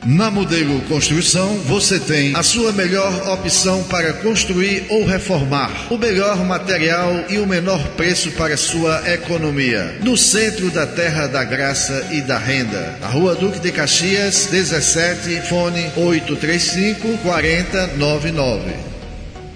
Na Modelo Construção, você tem a sua melhor opção para construir ou reformar. O melhor material e o menor preço para sua economia. No centro da Terra da Graça e da Renda. A Rua Duque de Caxias, 17, fone 835-4099.